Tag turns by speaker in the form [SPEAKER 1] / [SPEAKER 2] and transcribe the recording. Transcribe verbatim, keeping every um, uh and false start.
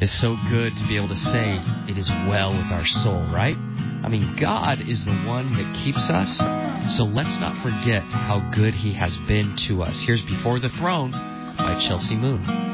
[SPEAKER 1] It's so good to be able to say it is well with our soul, right? I mean, God is the one that keeps us, so let's not forget how good He has been to us. Here's Before the Throne by Chelsea Moon.